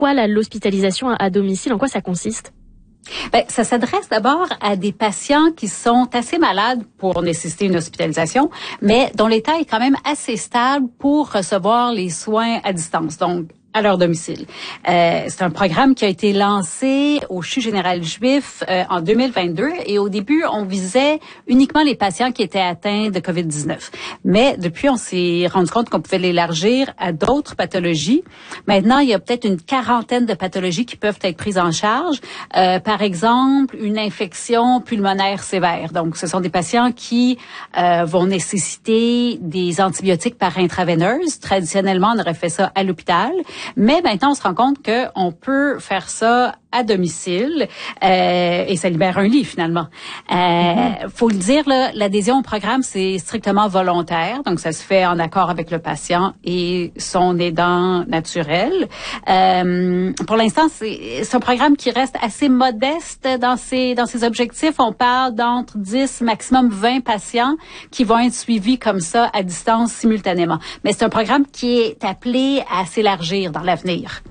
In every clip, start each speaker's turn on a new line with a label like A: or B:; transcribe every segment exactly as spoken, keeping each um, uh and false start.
A: quoi la, l'hospitalisation à, à domicile? En quoi ça consiste?
B: Ben, ça s'adresse d'abord à des patients qui sont assez malades pour nécessiter une hospitalisation, mais dont l'état est quand même assez stable pour recevoir les soins à distance, donc à leur domicile. Euh, c'est un programme qui a été lancé au C H U général juif euh, en deux mille vingt-deux et au début, on visait uniquement les patients qui étaient atteints de covid dix-neuf. Mais depuis, on s'est rendu compte qu'on pouvait l'élargir à d'autres pathologies. Maintenant, il y a peut-être une quarantaine de pathologies qui peuvent être prises en charge. Euh, par exemple, une infection pulmonaire sévère. Donc, ce sont des patients qui euh, vont nécessiter des antibiotiques par intraveineuse. Traditionnellement, on aurait fait ça à l'hôpital. Mais maintenant, on se rend compte qu'on peut faire ça à domicile euh, et ça libère un lit finalement. Euh, mm-hmm. Faut le dire, là, l'adhésion au programme, c'est strictement volontaire. Donc, ça se fait en accord avec le patient et son aidant naturel. Euh, pour l'instant, c'est, c'est un programme qui reste assez modeste dans ses, dans ses objectifs. On parle d'entre dix, maximum vingt patients qui vont être suivis comme ça à distance simultanément. Mais c'est un programme qui est appelé à s'élargir dans l'avenir.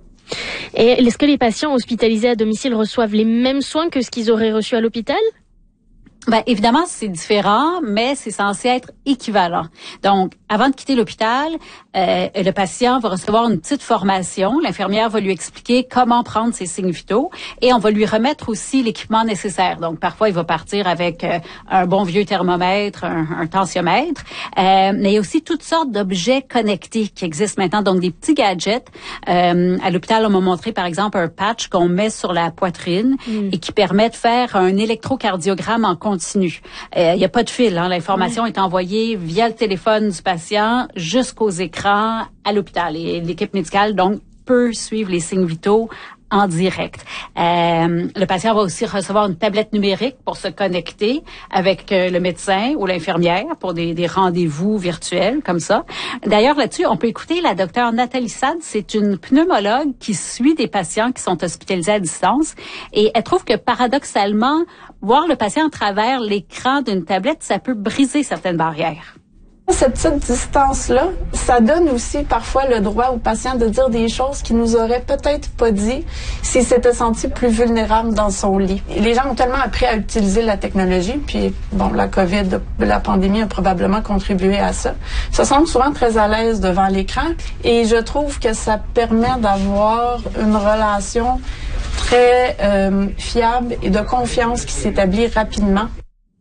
A: Et est-ce que les patients hospitalisés à domicile reçoivent les mêmes soins que ce qu'ils auraient reçu à l'hôpital?
B: Ben, évidemment, c'est différent, mais c'est censé être équivalent. Donc, avant de quitter l'hôpital, euh, le patient va recevoir une petite formation. L'infirmière va lui expliquer comment prendre ses signes vitaux et on va lui remettre aussi l'équipement nécessaire. Donc, parfois, il va partir avec euh, un bon vieux thermomètre, un, un tensiomètre, euh, mais il y a aussi toutes sortes d'objets connectés qui existent maintenant, donc des petits gadgets. Euh, à l'hôpital, on m'a montré, par exemple, un patch qu'on met sur la poitrine mm. et qui permet de faire un électrocardiogramme en continu. Il euh, n'y a pas de fil. Hein. L'information oui. est envoyée via le téléphone du patient jusqu'aux écrans à l'hôpital. Et l'équipe médicale, donc, peut suivre les signes vitaux en direct. Euh, le patient va aussi recevoir une tablette numérique pour se connecter avec euh, le médecin ou l'infirmière pour des, des rendez-vous virtuels comme ça. D'ailleurs, là-dessus, on peut écouter la docteure Nathalie Sad. C'est une pneumologue qui suit des patients qui sont hospitalisés à distance et elle trouve que paradoxalement, voir le patient à travers l'écran d'une tablette, ça peut briser certaines barrières.
C: Cette petite distance-là, ça donne aussi parfois le droit aux patients de dire des choses qu'ils nous auraient peut-être pas dit s'ils s'étaient sentis plus vulnérables dans son lit. Les gens ont tellement appris à utiliser la technologie, puis bon, la COVID, la pandémie a probablement contribué à ça. Ils se sentent souvent très à l'aise devant l'écran et je trouve que ça permet d'avoir une relation très euh, fiable et de confiance qui s'établit rapidement.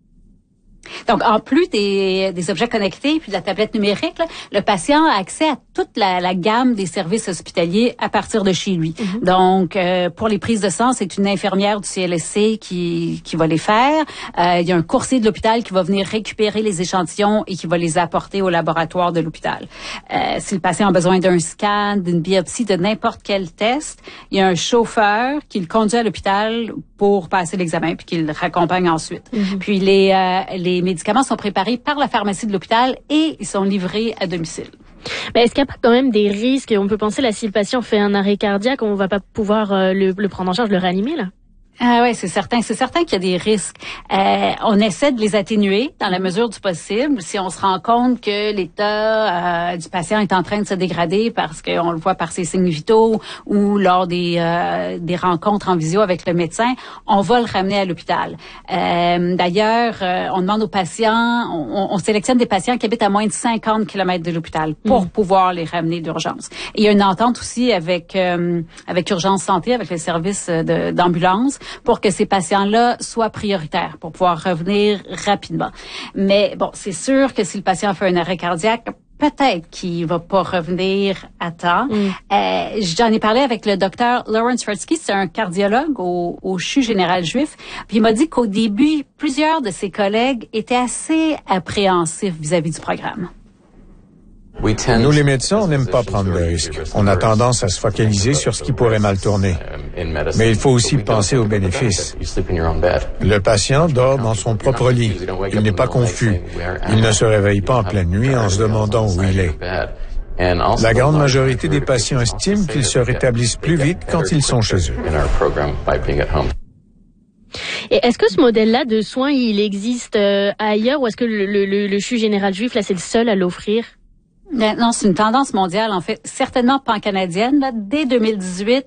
B: Donc, en plus des, des objets connectés puis de la tablette numérique, là, le patient a accès à toute la, la gamme des services hospitaliers à partir de chez lui. Mm-hmm. Donc, euh, pour les prises de sang, c'est une infirmière du C L S C qui, qui va les faire. Euh, il y a un coursier de l'hôpital qui va venir récupérer les échantillons et qui va les apporter au laboratoire de l'hôpital. Euh, si le patient a besoin d'un scan, d'une biopsie, de n'importe quel test, il y a un chauffeur qui le conduit à l'hôpital pour passer l'examen puis qui le raccompagne ensuite. Mm-hmm. Puis les, euh, les médicaments sont préparés par la pharmacie de l'hôpital et ils sont livrés à domicile.
A: Mais est-ce qu'il n'y a pas quand même des risques? On peut penser là, si le patient fait un arrêt cardiaque, on ne va pas pouvoir euh, le, le prendre en charge, le réanimer là?
B: Ah ouais, c'est certain. C'est certain qu'il y a des risques. Euh, on essaie de les atténuer dans la mesure du possible. Si on se rend compte que l'état euh, du patient est en train de se dégrader parce qu'on le voit par ses signes vitaux ou lors des euh, des rencontres en visio avec le médecin, on va le ramener à l'hôpital. Euh, d'ailleurs, euh, on demande aux patients, on, on sélectionne des patients qui habitent à moins de cinquante kilomètres de l'hôpital pour mmh. pouvoir les ramener d'urgence. Et il y a une entente aussi avec euh, avec Urgence Santé, avec les services de, d'ambulance, pour que ces patients-là soient prioritaires, pour pouvoir revenir rapidement. Mais bon, c'est sûr que si le patient fait un arrêt cardiaque, peut-être qu'il va pas revenir à temps. Mm. Euh, j'en ai parlé avec le docteur Lawrence Rutsky, c'est un cardiologue au, au C H U général juif, puis il m'a dit qu'au début, plusieurs de ses collègues étaient assez appréhensifs vis-à-vis du programme.
D: Nous, les médecins, on n'aime pas prendre de risques. On a tendance à se focaliser sur ce qui pourrait mal tourner. Mais il faut aussi penser aux bénéfices. Le patient dort dans son propre lit. Il n'est pas confus. Il ne se réveille pas en pleine nuit en se demandant où il est. La grande majorité des patients estiment qu'ils se rétablissent plus vite quand ils sont chez eux.
A: Et est-ce que ce modèle-là de soins, il existe euh, ailleurs ou est-ce que le, le, le C H U général juif, là, c'est le seul à l'offrir?
B: Non, c'est une tendance mondiale, en fait, certainement pan-canadienne. Là, dès deux mille dix-huit,